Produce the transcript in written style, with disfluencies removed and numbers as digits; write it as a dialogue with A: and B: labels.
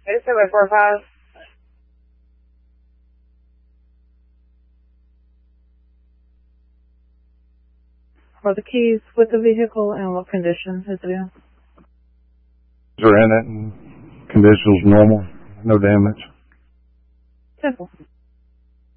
A: 8745.
B: Are the keys with the vehicle and what condition is it in?
C: They're in it and condition's normal, no damage.
B: Simple.